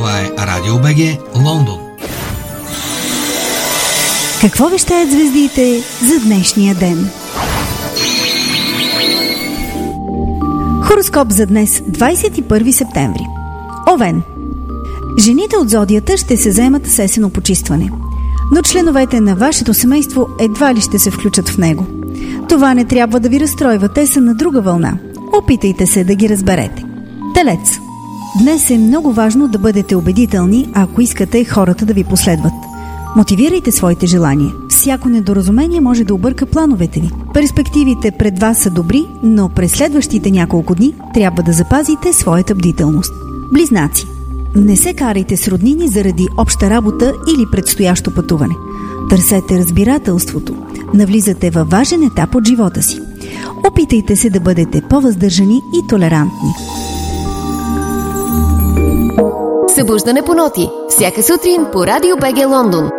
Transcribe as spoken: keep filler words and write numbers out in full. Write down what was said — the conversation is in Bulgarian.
Това е Радио БГ Лондон. Какво вещаят звездите за днешния ден? Хороскоп за днес, двадесет и първи септември. Овен. Жените от зодията ще се заемат с есенно почистване, но членовете на вашето семейство едва ли ще се включат в него. Това не трябва да ви разстройва, те са на друга вълна. Опитайте се да ги разберете. Телец. Днес е много важно да бъдете убедителни, ако искате хората да ви последват. Мотивирайте своите желания. Всяко недоразумение може да обърка плановете ви. Перспективите пред вас са добри, но през следващите няколко дни трябва да запазите своята бдителност. Близнаци. Не се карайте с роднини заради обща работа или предстоящо пътуване. Търсете разбирателството. Навлизате във важен етап от живота си. Опитайте се да бъдете по-въздържани и толерантни. Събуждане по ноти. Всяка сутрин по Радио БГ Лондон.